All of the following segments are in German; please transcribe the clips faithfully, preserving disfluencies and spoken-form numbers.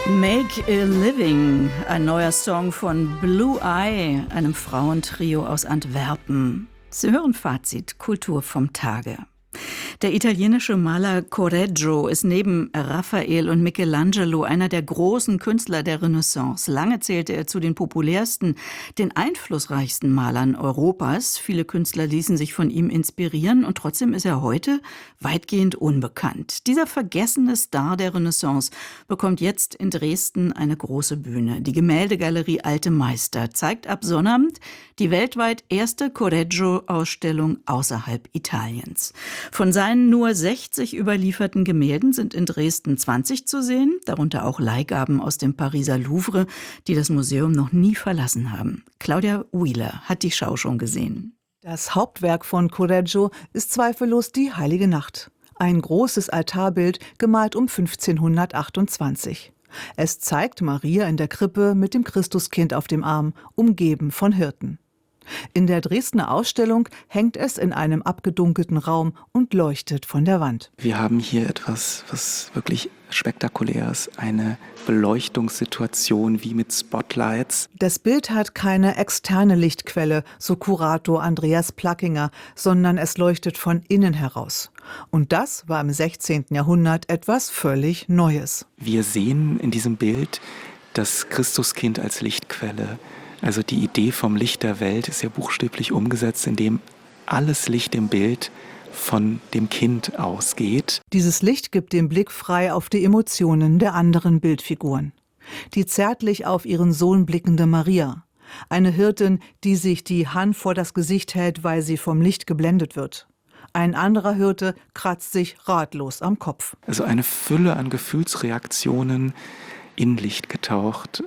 Make a Living, ein neuer Song von Blue Eye, einem Frauentrio aus Antwerpen. Sie hören Fazit Kultur vom Tage. Der italienische Maler Correggio ist neben Raphael und Michelangelo einer der großen Künstler der Renaissance. Lange zählte er zu den populärsten, den einflussreichsten Malern Europas. Viele Künstler ließen sich von ihm inspirieren und trotzdem ist er heute weitgehend unbekannt. Dieser vergessene Star der Renaissance bekommt jetzt in Dresden eine große Bühne. Die Gemäldegalerie Alte Meister zeigt ab Sonnabend die weltweit erste Correggio-Ausstellung außerhalb Italiens. Von seinen nur sechzig überlieferten Gemälden sind in Dresden zwanzig zu sehen, darunter auch Leihgaben aus dem Pariser Louvre, die das Museum noch nie verlassen haben. Claudia Wheeler hat die Schau schon gesehen. Das Hauptwerk von Correggio ist zweifellos die Heilige Nacht. Ein großes Altarbild, gemalt um fünfzehnhundertachtundzwanzig. Es zeigt Maria in der Krippe mit dem Christuskind auf dem Arm, umgeben von Hirten. In der Dresdner Ausstellung hängt es in einem abgedunkelten Raum und leuchtet von der Wand. Wir haben hier etwas, was wirklich spektakulär ist, eine Beleuchtungssituation wie mit Spotlights. Das Bild hat keine externe Lichtquelle, so Kurator Andreas Plackinger, sondern es leuchtet von innen heraus. Und das war im sechzehnten Jahrhundert etwas völlig Neues. Wir sehen in diesem Bild das Christuskind als Lichtquelle. Also die Idee vom Licht der Welt ist ja buchstäblich umgesetzt, indem alles Licht im Bild von dem Kind ausgeht. Dieses Licht gibt den Blick frei auf die Emotionen der anderen Bildfiguren. Die zärtlich auf ihren Sohn blickende Maria. Eine Hirtin, die sich die Hand vor das Gesicht hält, weil sie vom Licht geblendet wird. Ein anderer Hirte kratzt sich ratlos am Kopf. Also eine Fülle an Gefühlsreaktionen in Licht getaucht.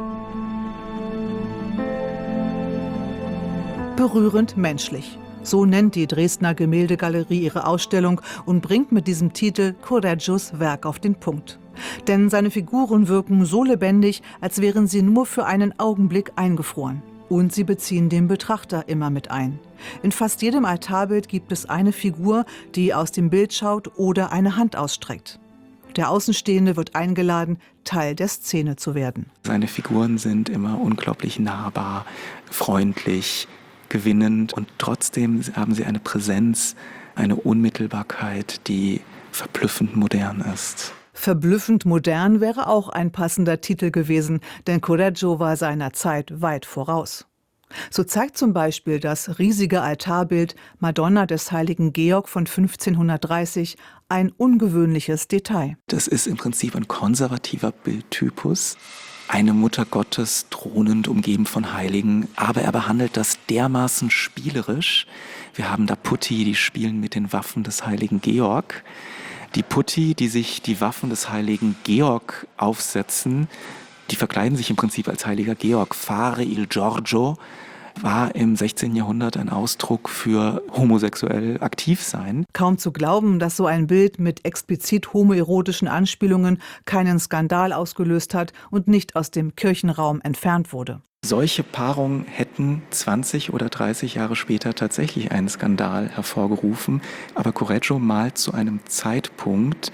Berührend menschlich. So nennt die Dresdner Gemäldegalerie ihre Ausstellung und bringt mit diesem Titel Correggios Werk auf den Punkt. Denn seine Figuren wirken so lebendig, als wären sie nur für einen Augenblick eingefroren. Und sie beziehen den Betrachter immer mit ein. In fast jedem Altarbild gibt es eine Figur, die aus dem Bild schaut oder eine Hand ausstreckt. Der Außenstehende wird eingeladen, Teil der Szene zu werden. Seine Figuren sind immer unglaublich nahbar, freundlich, gewinnend und trotzdem haben sie eine Präsenz, eine Unmittelbarkeit, die verblüffend modern ist. Verblüffend modern wäre auch ein passender Titel gewesen, denn Correggio war seiner Zeit weit voraus. So zeigt zum Beispiel das riesige Altarbild Madonna des heiligen Georg von fünfzehnhundertdreißig ein ungewöhnliches Detail. Das ist im Prinzip ein konservativer Bildtypus. Eine Mutter Gottes, thronend, umgeben von Heiligen, aber er behandelt das dermaßen spielerisch. Wir haben da Putti, die spielen mit den Waffen des heiligen Georg. Die Putti, die sich die Waffen des heiligen Georg aufsetzen, die verkleiden sich im Prinzip als heiliger Georg. Fare il Giorgio war im sechzehnten Jahrhundert ein Ausdruck für homosexuell aktiv sein. Kaum zu glauben, dass so ein Bild mit explizit homoerotischen Anspielungen keinen Skandal ausgelöst hat und nicht aus dem Kirchenraum entfernt wurde. Solche Paarungen hätten zwanzig oder dreißig Jahre später tatsächlich einen Skandal hervorgerufen. Aber Correggio malt zu einem Zeitpunkt,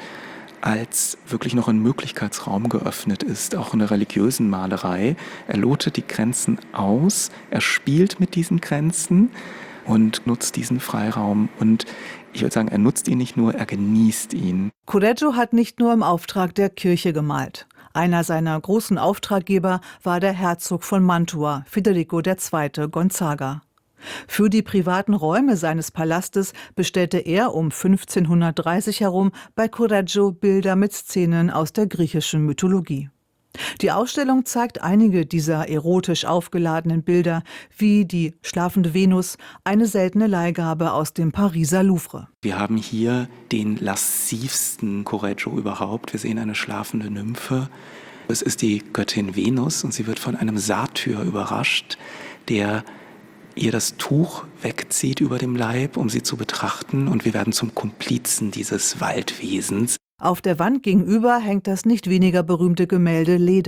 als wirklich noch ein Möglichkeitsraum geöffnet ist, auch in der religiösen Malerei. Er lotet die Grenzen aus, er spielt mit diesen Grenzen und nutzt diesen Freiraum. Und ich würde sagen, er nutzt ihn nicht nur, er genießt ihn. Correggio hat nicht nur im Auftrag der Kirche gemalt. Einer seiner großen Auftraggeber war der Herzog von Mantua, Federico der Zweite Gonzaga. Für die privaten Räume seines Palastes bestellte er um fünfzehnhundertdreißig herum bei Correggio Bilder mit Szenen aus der griechischen Mythologie. Die Ausstellung zeigt einige dieser erotisch aufgeladenen Bilder, wie die schlafende Venus, eine seltene Leihgabe aus dem Pariser Louvre. Wir haben hier den lascivsten Correggio überhaupt. Wir sehen eine schlafende Nymphe. Es ist die Göttin Venus und sie wird von einem Satyr überrascht, der ihr das Tuch wegzieht über dem Leib, um sie zu betrachten, und wir werden zum Komplizen dieses Waldwesens. Auf der Wand gegenüber hängt das nicht weniger berühmte Gemälde Leda.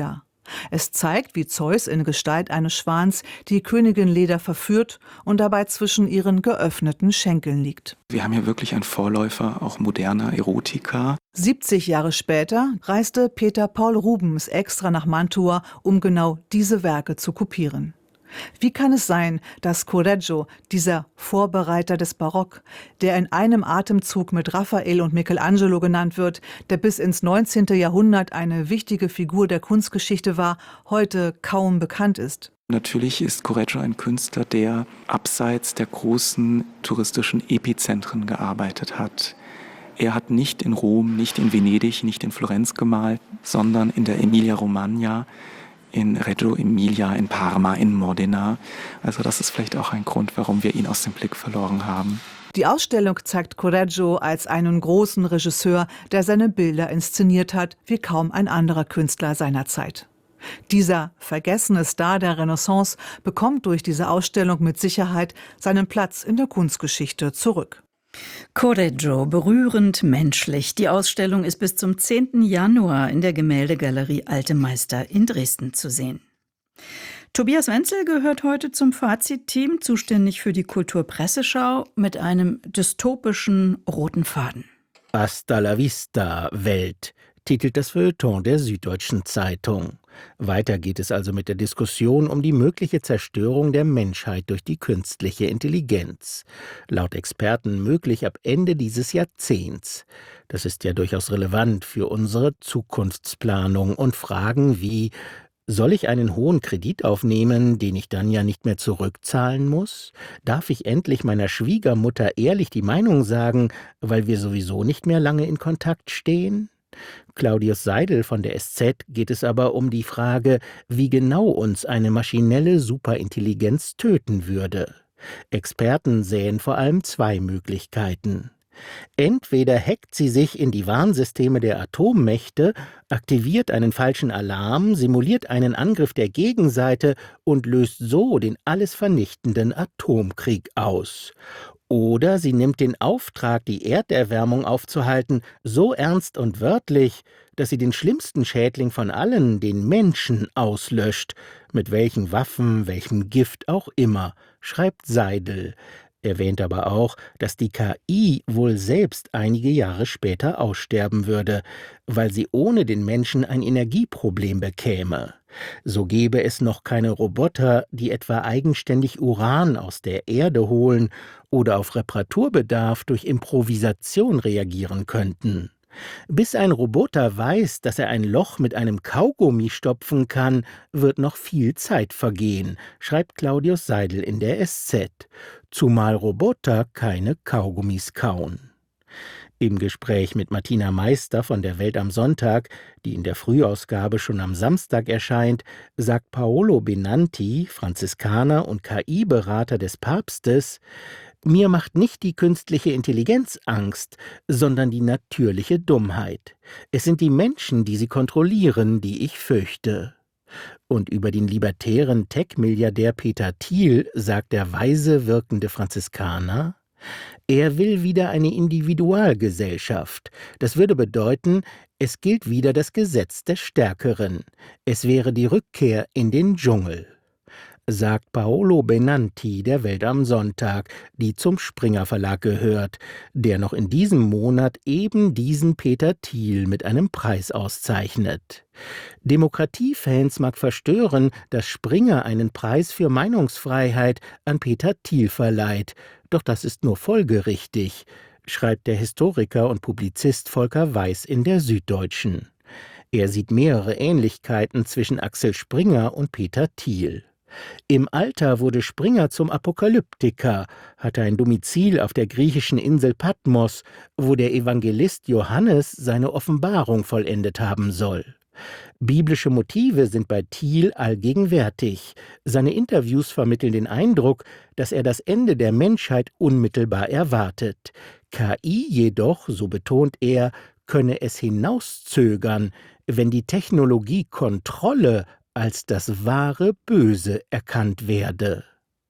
Es zeigt, wie Zeus in Gestalt eines Schwans die Königin Leda verführt und dabei zwischen ihren geöffneten Schenkeln liegt. Wir haben hier wirklich einen Vorläufer auch moderner Erotika. siebzig Jahre später reiste Peter Paul Rubens extra nach Mantua, um genau diese Werke zu kopieren. Wie kann es sein, dass Correggio, dieser Vorbereiter des Barock, der in einem Atemzug mit Raphael und Michelangelo genannt wird, der bis ins neunzehnte Jahrhundert eine wichtige Figur der Kunstgeschichte war, heute kaum bekannt ist? Natürlich ist Correggio ein Künstler, der abseits der großen touristischen Epizentren gearbeitet hat. Er hat nicht in Rom, nicht in Venedig, nicht in Florenz gemalt, sondern in der Emilia-Romagna, in Reggio Emilia, in Parma, in Modena. Also das ist vielleicht auch ein Grund, warum wir ihn aus dem Blick verloren haben. Die Ausstellung zeigt Correggio als einen großen Regisseur, der seine Bilder inszeniert hat, wie kaum ein anderer Künstler seiner Zeit. Dieser vergessene Star der Renaissance bekommt durch diese Ausstellung mit Sicherheit seinen Platz in der Kunstgeschichte zurück. Correggio, berührend menschlich. Die Ausstellung ist bis zum zehnten Januar in der Gemäldegalerie Alte Meister in Dresden zu sehen. Tobias Wenzel gehört heute zum Fazit-Team, zuständig für die Kulturpresseschau, mit einem dystopischen roten Faden. Hasta la vista, Welt, titelt das Feuilleton der Süddeutschen Zeitung. Weiter geht es also mit der Diskussion um die mögliche Zerstörung der Menschheit durch die künstliche Intelligenz. Laut Experten möglich ab Ende dieses Jahrzehnts. Das ist ja durchaus relevant für unsere Zukunftsplanung und Fragen wie: Soll ich einen hohen Kredit aufnehmen, den ich dann ja nicht mehr zurückzahlen muss? Darf ich endlich meiner Schwiegermutter ehrlich die Meinung sagen, weil wir sowieso nicht mehr lange in Kontakt stehen? Claudius Seidel von der S Z geht es aber um die Frage, wie genau uns eine maschinelle Superintelligenz töten würde. Experten sähen vor allem zwei Möglichkeiten. Entweder hackt sie sich in die Warnsysteme der Atommächte, aktiviert einen falschen Alarm, simuliert einen Angriff der Gegenseite und löst so den alles vernichtenden Atomkrieg aus. Oder sie nimmt den Auftrag, die Erderwärmung aufzuhalten, so ernst und wörtlich, dass sie den schlimmsten Schädling von allen, den Menschen, auslöscht, mit welchen Waffen, welchem Gift auch immer, schreibt Seidel. Erwähnt aber auch, dass die K I wohl selbst einige Jahre später aussterben würde, weil sie ohne den Menschen ein Energieproblem bekäme. So gäbe es noch keine Roboter, die etwa eigenständig Uran aus der Erde holen oder auf Reparaturbedarf durch Improvisation reagieren könnten. Bis ein Roboter weiß, dass er ein Loch mit einem Kaugummi stopfen kann, wird noch viel Zeit vergehen, schreibt Claudius Seidel in der S Z. Zumal Roboter keine Kaugummis kauen. Im Gespräch mit Martina Meister von der Welt am Sonntag, die in der Frühausgabe schon am Samstag erscheint, sagt Paolo Benanti, Franziskaner und K I-Berater des Papstes: Mir macht nicht die künstliche Intelligenz Angst, sondern die natürliche Dummheit. Es sind die Menschen, die sie kontrollieren, die ich fürchte. Und über den libertären Tech-Milliardär Peter Thiel sagt der weise wirkende Franziskaner: Er will wieder eine Individualgesellschaft. Das würde bedeuten, es gilt wieder das Gesetz des Stärkeren. Es wäre die Rückkehr in den Dschungel. Sagt Paolo Benanti der Welt am Sonntag, die zum Springer Verlag gehört, der noch in diesem Monat eben diesen Peter Thiel mit einem Preis auszeichnet. Demokratiefans mag verstören, dass Springer einen Preis für Meinungsfreiheit an Peter Thiel verleiht, doch das ist nur folgerichtig, schreibt der Historiker und Publizist Volker Weiß in der Süddeutschen. Er sieht mehrere Ähnlichkeiten zwischen Axel Springer und Peter Thiel. Im Alter wurde Springer zum Apokalyptiker, hatte ein Domizil auf der griechischen Insel Patmos, wo der Evangelist Johannes seine Offenbarung vollendet haben soll. Biblische Motive sind bei Thiel allgegenwärtig. Seine Interviews vermitteln den Eindruck, dass er das Ende der Menschheit unmittelbar erwartet. K I jedoch, so betont er, könne es hinauszögern, wenn die Technologie Kontrolle als das wahre Böse erkannt werde.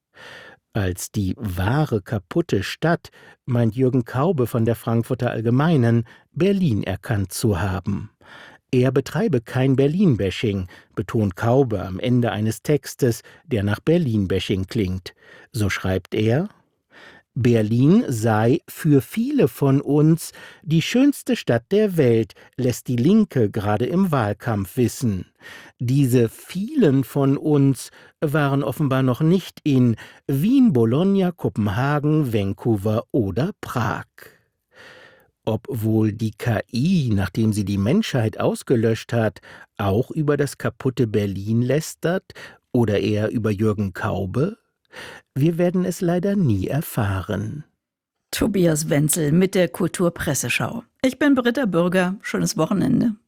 Als die wahre kaputte Stadt meint Jürgen Kaube von der Frankfurter Allgemeinen Berlin erkannt zu haben. Er betreibe kein Berlin-Bashing, betont Kaube am Ende eines Textes, der nach Berlin-Bashing klingt. So schreibt er: Berlin sei für viele von uns die schönste Stadt der Welt, lässt die Linke gerade im Wahlkampf wissen. Diese vielen von uns waren offenbar noch nicht in Wien, Bologna, Kopenhagen, Vancouver oder Prag. Ob wohl die K I, nachdem sie die Menschheit ausgelöscht hat, auch über das kaputte Berlin lästert oder eher über Jürgen Kaube? Wir werden es leider nie erfahren. Tobias Wenzel mit der Kulturpresseschau. Ich bin Britta Bürger. Schönes Wochenende.